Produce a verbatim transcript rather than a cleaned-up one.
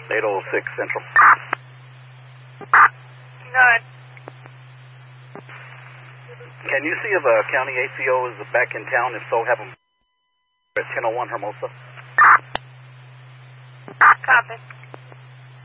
eight oh six Central. Good. Can you see if a county A C O is back in town? If so, have them at ten oh one Hermosa. Copy.